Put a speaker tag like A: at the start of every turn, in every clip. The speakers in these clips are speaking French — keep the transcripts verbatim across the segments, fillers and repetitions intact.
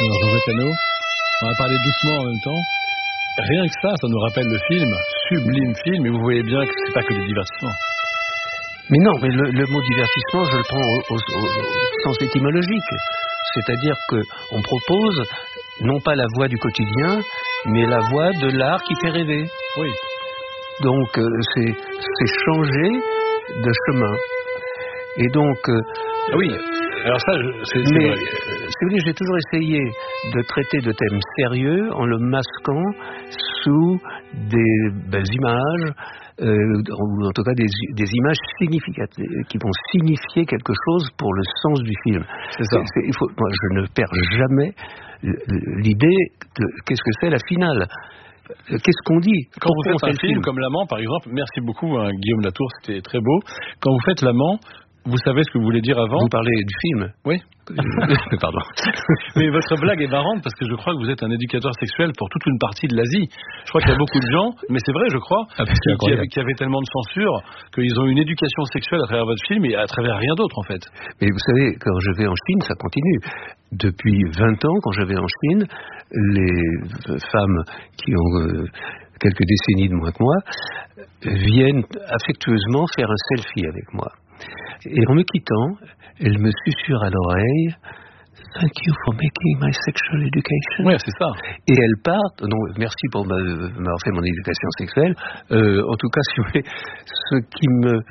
A: Alors, José Cano, on va parler doucement en même temps. Rien que ça, ça nous rappelle le film, sublime film, et vous voyez bien que c'est pas que du divertissement.
B: Mais non, mais le, le mot divertissement, je le prends au, au, au, au sens étymologique. C'est-à-dire qu'on propose non pas la voie du quotidien, mais la voie de l'art qui fait rêver.
A: Oui.
B: Donc, euh, c'est, c'est changer de chemin. Et donc... Euh,
A: ah oui, alors ça, je, c'est, c'est
B: mais,
A: vrai.
B: Euh, si vous voulez, j'ai toujours essayé de traiter de thèmes sérieux en le masquant sous des belles images, euh, ou en tout cas des, des images significatives, qui vont signifier quelque chose pour le sens du film.
A: C'est ça.
B: C'est, c'est, il faut, moi, je ne perds jamais l'idée de qu'est-ce que c'est la finale. Qu'est-ce qu'on dit
A: quand vous faites un film, film comme L'Amant, par exemple, merci beaucoup hein, Guillaume Latour, c'était très beau. Quand vous faites L'Amant, vous savez ce que vous voulez dire avant?
B: Vous parlez du film?
A: Oui.
B: Pardon.
A: Mais votre blague est marrante parce que je crois que vous êtes un éducateur sexuel pour toute une partie de l'Asie. Je crois qu'il y a beaucoup de gens, mais c'est vrai, je crois, ah, qui, qui, avaient, qui avaient tellement de censure qu'ils ont une éducation sexuelle à travers votre film et à travers rien d'autre en fait.
B: Mais vous savez, quand je vais en Chine, ça continue. Depuis vingt ans, quand je vais en Chine, les femmes qui ont euh, quelques décennies de moins que moi viennent affectueusement faire un selfie avec moi. Et en me quittant, elle me susurre à l'oreille « Thank you for making my sexual education ».
A: Oui, c'est ça.
B: Et elle part, donc merci pour m'avoir fait mon éducation sexuelle. Euh, en tout cas, si vous voulez, ce qui me...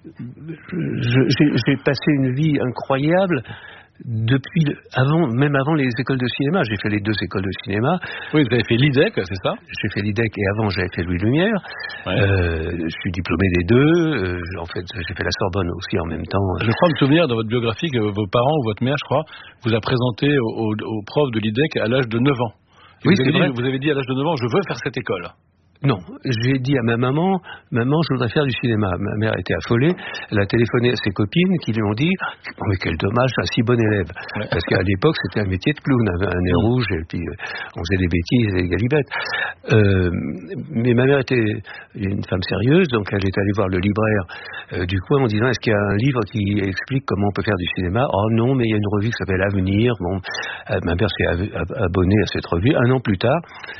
B: Je, j'ai, j'ai passé une vie incroyable depuis, avant, même avant les écoles de cinéma. J'ai fait les deux écoles de cinéma.
A: Oui, vous avez fait l'I D E C, c'est ça?
B: J'ai fait l'I D E C et avant j'avais fait Louis Lumière.
A: Ouais.
B: Euh, je suis diplômé des deux. Euh, en fait, j'ai fait la Sorbonne aussi en même temps.
A: Je crois me souvenir dans votre biographie que vos parents ou votre mère, je crois, vous a présenté au, au, au prof de l'I D E C à l'âge de neuf ans. Et
B: oui,
A: vous
B: c'est
A: avez
B: vrai.
A: Dit, vous avez dit à l'âge de neuf ans, je veux faire cette école.
B: Non, j'ai dit à ma maman, maman, je voudrais faire du cinéma. Ma mère était affolée, elle a téléphoné à ses copines qui lui ont dit, oh, mais quel dommage, un si bon élève. Ouais. Parce qu'à l'époque, c'était un métier de clown, avait un nez mmh. rouge, et puis on faisait des bêtises et des galipettes. Euh, mais ma mère était une femme sérieuse, donc elle est allée voir le libraire euh, du coin en disant, est-ce qu'il y a un livre qui explique comment on peut faire du cinéma? Oh non, mais il y a une revue qui s'appelle Avenir. Bon, euh, ma mère s'est abonnée à cette revue. Un an plus tard,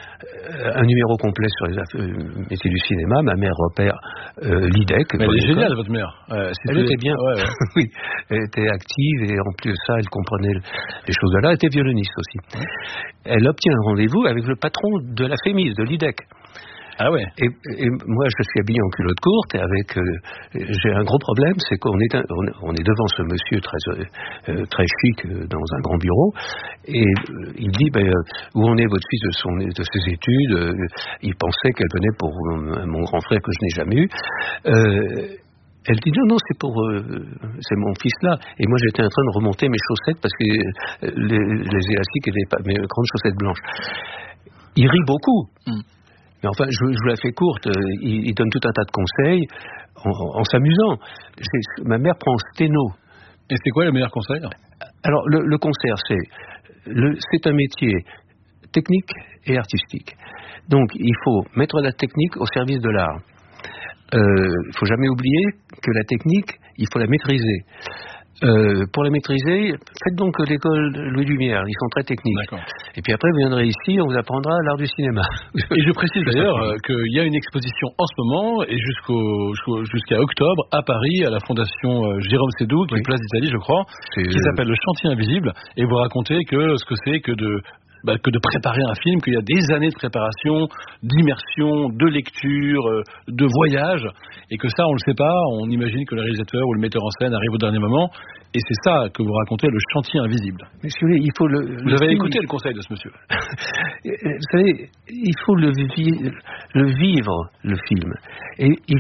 B: un numéro complet sur les affaires, euh, métiers du cinéma. Ma mère repère euh, l'I D E C.
A: Mais elle est géniale, votre mère.
B: Euh, elle était bien. Ouais, ouais. Oui, elle était active et en plus de ça, elle comprenait les choses de là. Elle était violoniste aussi. Ouais. Elle obtient un rendez-vous avec le patron de la Fémis, de l'I D E C.
A: Ah ouais.
B: Et, et moi, je suis habillé en culotte courte et avec, euh, j'ai un gros problème, c'est qu'on est, on est devant ce monsieur très, euh, très chic euh, dans un grand bureau et euh, il dit, ben, où en est votre fils de, son, de ses études? euh, Il pensait qu'elle venait pour euh, mon grand frère que je n'ai jamais eu. Euh, Elle dit non, non, c'est pour, euh, c'est mon fils là. Et moi, j'étais en train de remonter mes chaussettes parce que euh, les, les élastiques étaient pas, mes grandes chaussettes blanches. Il rit beaucoup. Mm. Mais enfin, je, je vous la fais courte, il, il donne tout un tas de conseils en, en, en s'amusant. C'est, ma mère prend sténo.
A: Et c'est quoi le meilleur conseil?
B: Alors, le, le concert, c'est, le, c'est un métier technique et artistique. Donc, il faut mettre la technique au service de l'art. Il euh, ne faut jamais oublier que la technique, il faut la maîtriser. Euh, pour la maîtriser, faites donc l'école Louis Lumière, ils sont très techniques.
A: D'accord.
B: Et puis après, vous viendrez ici, on vous apprendra l'art du cinéma.
A: Et je précise d'ailleurs euh, qu'il y a une exposition en ce moment, et jusqu'au, jusqu'au, jusqu'à octobre, à Paris, à la Fondation euh, Jérôme Sédou, qui oui. est Place d'Italie, je crois, c'est qui euh... s'appelle Le Chantier Invisible, et vous racontez que ce que c'est que de... Bah, que de préparer un film, qu'il y a des années de préparation, d'immersion, de lecture, de voyage, et que ça, on ne le sait pas, on imagine que le réalisateur ou le metteur en scène arrive au dernier moment, et c'est ça que vous racontez, le chantier invisible.
B: Mais si vous voulez, il faut le...
A: Vous
B: le
A: avez
B: film...
A: écouté le conseil de ce monsieur.
B: Vous savez, il faut le, vi... le vivre, le film. Et il...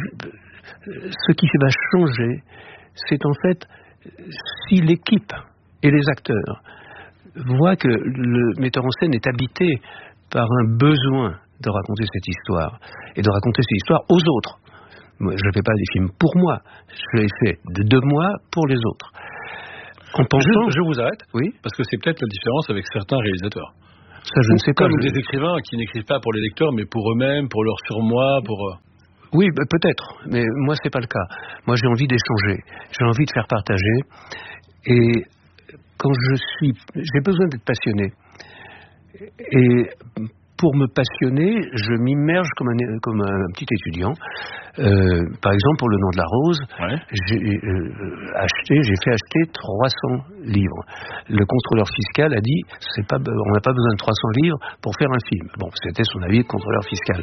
B: ce qui va changer, c'est en fait, si l'équipe et les acteurs voit que le metteur en scène est habité par un besoin de raconter cette histoire et de raconter cette histoire aux autres. Moi, je ne fais pas des films pour moi, je les fais de moi pour les autres. En pensant...
A: je, je vous arrête,
B: oui,
A: parce que c'est peut-être la différence avec certains réalisateurs.
B: Ça, je ne sais pas.
A: Comme
B: je...
A: des écrivains qui n'écrivent pas pour les lecteurs, mais pour eux-mêmes, pour leur surmoi, pour...
B: Oui, bah, peut-être, mais moi, c'est pas le cas. Moi, j'ai envie d'échanger, j'ai envie de faire partager, et quand je suis, j'ai besoin d'être passionné. Et pour me passionner, je m'immerge comme un, comme un petit étudiant. Euh, par exemple, pour Le Nom de la Rose, ouais. j'ai, euh, acheté, j'ai fait acheter trois cents livres. Le contrôleur fiscal a dit, c'est pas, on n'a pas besoin de trois cents livres pour faire un film. Bon, c'était son avis de contrôleur fiscal.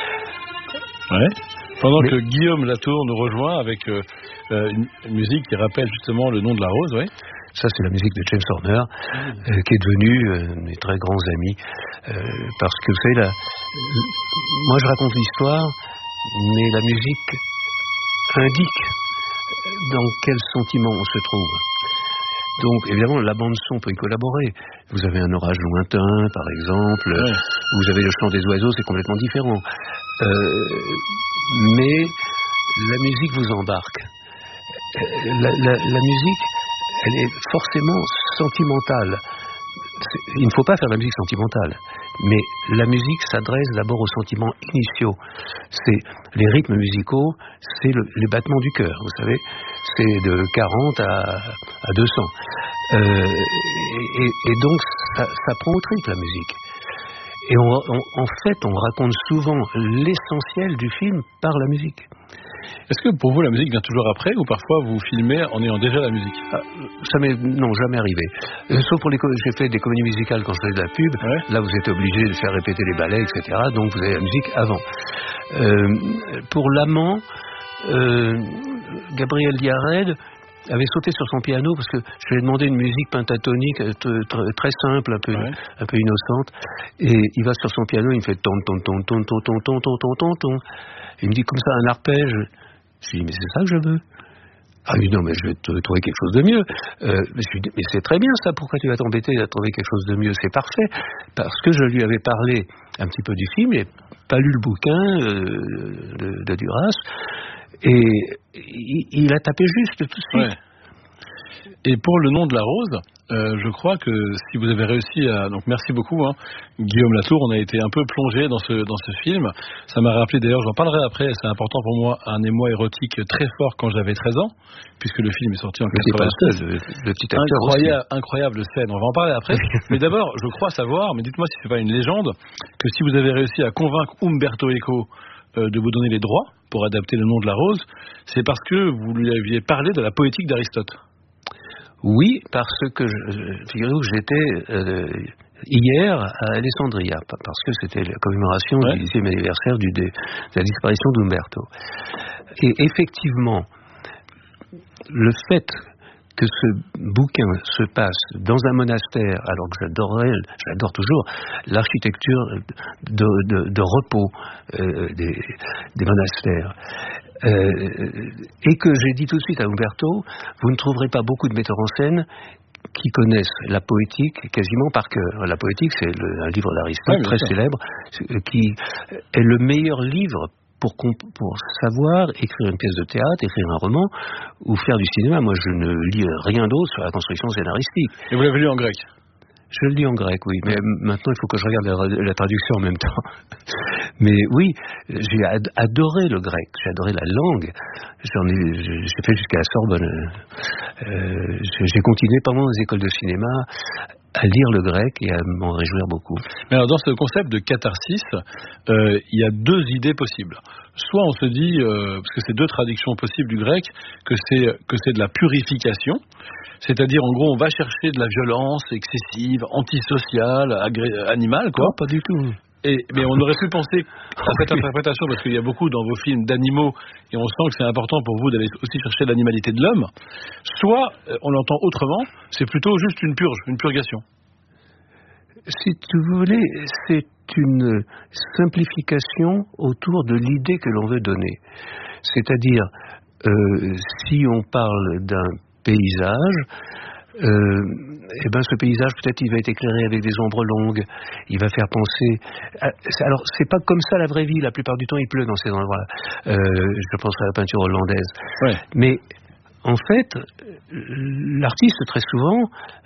A: Ouais. Pendant Mais... que Guillaume Latour nous rejoint avec euh, une, une musique qui rappelle justement Le Nom de la Rose, ouais.
B: Ça, c'est la musique de James Horner, euh, qui est devenu euh, mes très grands amis. Euh, parce que, vous savez, la, euh, moi, je raconte l'histoire, mais la musique indique dans quel sentiment on se trouve. Donc, évidemment, la bande-son peut y collaborer. Vous avez un orage lointain, par exemple. Ouais. Vous avez le chant des oiseaux, c'est complètement différent. Euh, mais la musique vous embarque. La, la, la musique... elle est forcément sentimentale. Il ne faut pas faire de la musique sentimentale, mais la musique s'adresse d'abord aux sentiments initiaux. C'est les rythmes musicaux, c'est le, les battements du cœur, vous savez, c'est de quarante à, à deux cents. Euh, et, et donc, ça, ça prend au trip, la musique. Et on, on, en fait, on raconte souvent l'essentiel du film par la musique.
A: Est-ce que pour vous la musique vient toujours après ou parfois vous filmez en ayant déjà la musique?
B: Ah, ça m'est non jamais arrivé. Euh, sauf pour les co- j'ai fait des comédies musicales quand je faisais de la pub. Ouais. Là vous êtes obligé de faire répéter les ballets, et cetera. Donc vous avez la musique avant. Euh, pour l'amant, euh, Gabriel Yared avait sauté sur son piano parce que je lui ai demandé une musique pentatonique très, très simple, un peu, ouais. un peu innocente. Et il va sur son piano, il me fait ton ton ton ton ton ton ton ton ton ton ton. Il me dit comme ça un arpège. Je lui dis mais c'est ça que je veux. Ah oui non mais je vais te trouver quelque chose de mieux. Euh, je lui dis mais c'est très bien ça. Pourquoi tu vas t'embêter à trouver quelque chose de mieux? C'est parfait parce que je lui avais parlé un petit peu du film. Il n'a pas lu le bouquin euh, de, de Duras. Et il, il a tapé juste tout de suite.
A: Ouais. Et pour Le Nom de la Rose, euh, je crois que si vous avez réussi à... Donc merci beaucoup, hein, Guillaume Latour, on a été un peu plongé dans ce, dans ce film. Ça m'a rappelé, d'ailleurs, j'en parlerai après, c'est important pour moi, un émoi érotique très fort quand j'avais treize ans, puisque le film est sorti en quatre-vingt-seize.
B: Le, le petit acteur
A: incroyable, incroyable scène, on va en parler après. Mais d'abord, je crois savoir, mais dites-moi si c'est pas une légende, que si vous avez réussi à convaincre Umberto Eco euh, de vous donner les droits pour adapter Le Nom de la Rose, c'est parce que vous lui aviez parlé de la poétique d'Aristote.
B: Oui, parce que, je, figurez-vous que j'étais euh, hier à Alessandria, parce que c'était la commémoration ouais. du dixième anniversaire du, de, de la disparition d'Umberto. Et effectivement, le fait que ce bouquin se passe dans un monastère, alors que j'adorais, j'adore toujours l'architecture de, de, de repos euh, des, des monastères, euh, et que j'ai dit tout de suite à Umberto, vous ne trouverez pas beaucoup de metteurs en scène qui connaissent la poétique quasiment par cœur. La poétique, c'est le, un livre d'Aristote ouais, très sûr. célèbre, qui est le meilleur livre Pour, comp- pour savoir écrire une pièce de théâtre, écrire un roman ou faire du cinéma. Moi, je ne lis rien d'autre sur la construction scénaristique.
A: Et vous l'avez lu en grec?
B: Je le lis en grec, oui. Mais maintenant, il faut que je regarde la, la traduction en même temps. Mais oui, j'ai ad- adoré le grec. J'ai adoré la langue. J'en ai, j'ai fait jusqu'à la Sorbonne. Euh, j'ai continué pendant les écoles de cinéma à lire le grec et à m'en réjouir beaucoup.
A: Mais alors, dans ce concept de catharsis, euh, il y a deux idées possibles. Soit on se dit, euh, parce que c'est deux traductions possibles du grec, que c'est, que c'est de la purification, c'est-à-dire en gros on va chercher de la violence excessive, antisociale, agré- animale, quoi.
B: Non, pas du tout.
A: Et, mais on aurait pu penser à cette interprétation, parce qu'il y a beaucoup dans vos films d'animaux, et on sent que c'est important pour vous d'aller aussi chercher l'animalité de l'homme. Soit, on l'entend autrement, c'est plutôt juste une purge, une purgation.
B: Si tu voulez, c'est une simplification autour de l'idée que l'on veut donner. C'est-à-dire, euh, si on parle d'un paysage, Euh, et ben ce paysage peut-être il va être éclairé avec des ombres longues, il va faire penser à, alors c'est pas comme ça la vraie vie, la plupart du temps il pleut dans ces endroits-là, euh, je penserai à la peinture hollandaise, ouais. Mais en fait l'artiste très souvent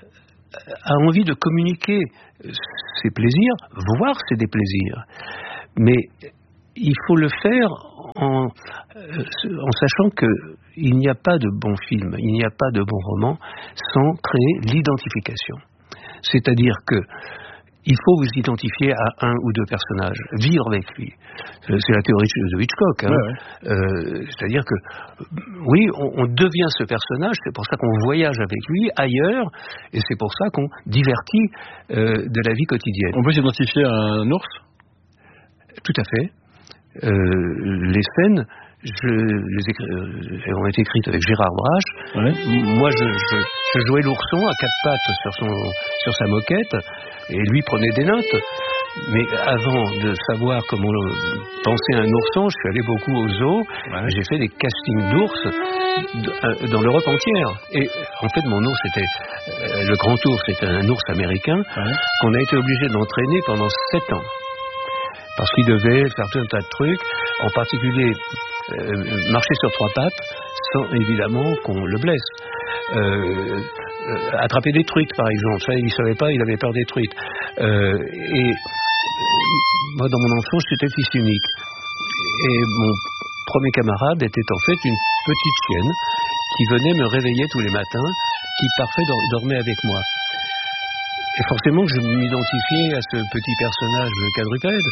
B: a envie de communiquer ses plaisirs, voire ses déplaisirs, mais il faut le faire en, en sachant qu'il n'y a pas de bon film, il n'y a pas de bon roman sans créer l'identification. C'est-à-dire que il faut vous identifier à un ou deux personnages, vivre avec lui. C'est la théorie de Hitchcock. Hein. Ouais, ouais. Euh, c'est-à-dire que, oui, on, on devient ce personnage, c'est pour ça qu'on voyage avec lui ailleurs, et c'est pour ça qu'on divertit euh, de la vie quotidienne.
A: On peut s'identifier à un ours ?
B: Tout à fait. Euh, les scènes je, les écri- ont été écrites avec Gérard Brache. Ouais. Moi, je, je, je jouais l'ourson à quatre pattes sur, son, sur sa moquette, et lui prenait des notes. Mais avant de savoir comment penser un ourson, je suis allé beaucoup au zoo. Ouais. J'ai fait des castings d'ours dans l'Europe entière. Et en fait, mon ours était le grand ours, c'était un ours américain ouais. qu'on a été obligé d'entraîner pendant sept ans. Parce qu'il devait faire tout un tas de trucs, en particulier euh, marcher sur trois pattes, sans évidemment qu'on le blesse. Euh, euh, attraper des truites, par exemple. Ça, il ne savait pas, il avait peur des truites. Euh, et moi, dans mon enfance, j'étais fils unique. Et mon premier camarade était en fait une petite chienne qui venait me réveiller tous les matins, qui parfait dormait avec moi. Et forcément, je m'identifiais à ce petit personnage quadrupède.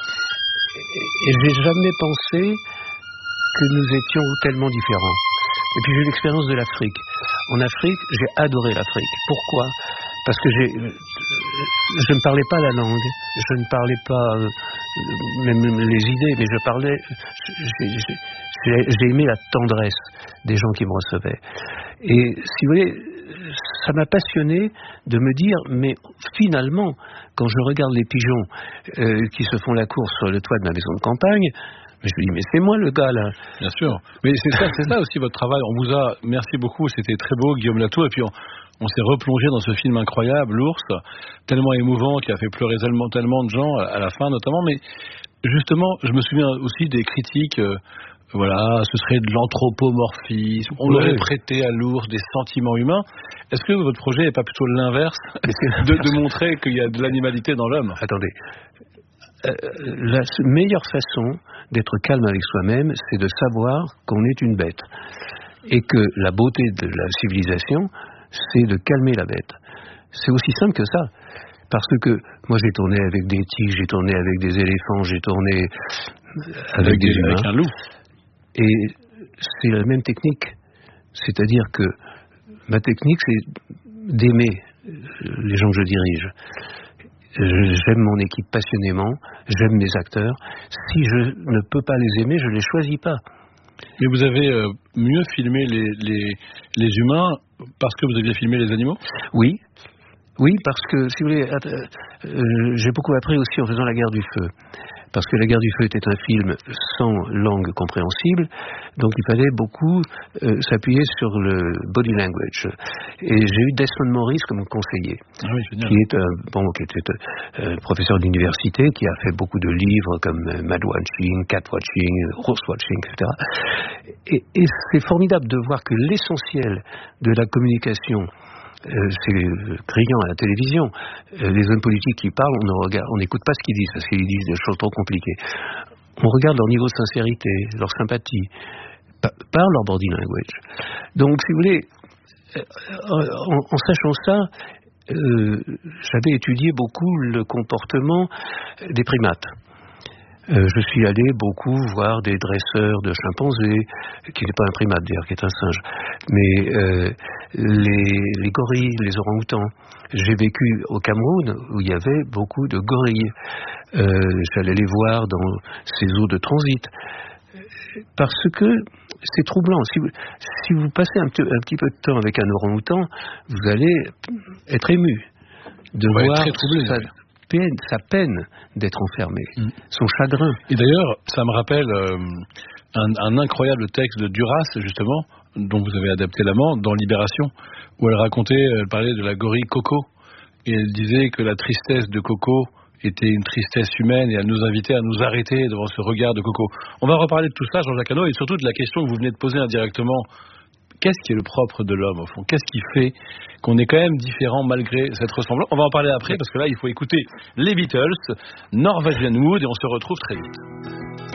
B: Et j'ai jamais pensé que nous étions tellement différents. Et puis j'ai eu l'expérience de l'Afrique. En Afrique, j'ai adoré l'Afrique. Pourquoi ? Parce que j'ai, je ne parlais pas la langue, je ne parlais pas euh, même les idées, mais je parlais, j'ai, j'ai, j'ai aimé la tendresse des gens qui me recevaient. Et si vous voulez, ça m'a passionné de me dire, mais finalement, quand je regarde les pigeons euh, qui se font la course sur le toit de ma maison de campagne, je me dis, mais c'est moi le gars là.
A: Bien sûr. Mais c'est ça, c'est ça aussi votre travail. On vous a, merci beaucoup, c'était très beau, Guillaume Latour. Et puis on, on s'est replongé dans ce film incroyable, L'Ours, tellement émouvant, qui a fait pleurer tellement, tellement de gens à la fin notamment. Mais justement, je me souviens aussi des critiques. Euh, Voilà, ce serait de l'anthropomorphisme. On aurait prêté à l'ours des sentiments humains. Est-ce que votre projet n'est pas plutôt l'inverse de, de montrer qu'il y a de l'animalité dans l'homme ?
B: Attendez. Euh, la meilleure façon d'être calme avec soi-même, c'est de savoir qu'on est une bête. Et que la beauté de la civilisation, c'est de calmer la bête. C'est aussi simple que ça. Parce que moi, j'ai tourné avec des tigres, j'ai tourné avec des éléphants, j'ai tourné avec, avec des, des humains.
A: Avec un loup.
B: Et c'est la même technique. C'est-à-dire que ma technique, c'est d'aimer les gens que je dirige. J'aime mon équipe passionnément, j'aime mes acteurs. Si je ne peux pas les aimer, je ne les choisis pas.
A: Mais vous avez euh, mieux filmé les, les, les humains parce que vous aviez filmé les animaux ?
B: Oui. Oui, parce que, si vous voulez, euh, j'ai beaucoup appris aussi en faisant La Guerre du Feu. Parce que La Guerre du Feu était un film sans langue compréhensible, donc il fallait beaucoup euh, s'appuyer sur le body language. Et j'ai eu Desmond Morris comme conseiller,
A: ah oui,
B: qui est un bon, qui était euh, professeur d'université, qui a fait beaucoup de livres comme euh, Mad Watching, Cat Watching, Horse Watching, et cetera. Et, et c'est formidable de voir que l'essentiel de la communication, Euh, c'est criant à la télévision. Euh, les hommes politiques qui parlent, on ne regarde, on n'écoute pas ce qu'ils disent parce qu'ils disent des choses trop compliquées. On regarde leur niveau de sincérité, leur sympathie, par, par leur body language. Donc, si vous voulez, euh, en, en sachant ça, euh, j'avais étudié beaucoup le comportement des primates. Euh, je suis allé beaucoup voir des dresseurs de chimpanzés, qui n'est pas un primate d'ailleurs, qui est un singe, mais euh, les, les gorilles, les orang-outans. J'ai vécu au Cameroun où il y avait beaucoup de gorilles. Euh, j'allais les voir dans ces eaux de transit. Parce que c'est troublant. Si vous, si vous passez un petit, un petit peu de temps avec un orang-outan, vous allez être ému de
A: ouais,
B: voir
A: très troublé,
B: ça. Peine, sa peine d'être enfermé, mmh. son chagrin.
A: Et d'ailleurs, ça me rappelle euh, un, un incroyable texte de Duras, justement, dont vous avez adapté l'amant, dans Libération, où elle racontait, elle parlait de la gorille Coco, et elle disait que la tristesse de Coco était une tristesse humaine, et elle nous invitait à nous arrêter devant ce regard de Coco. On va reparler de tout ça, Jean-Jacques Hano, et surtout de la question que vous venez de poser indirectement. Qu'est-ce qui est le propre de l'homme, au fond ? Qu'est-ce qui fait qu'on est quand même différent malgré cette ressemblance ? On va en parler après, parce que là, il faut écouter les Beatles, Norwegian Wood, et on se retrouve très vite.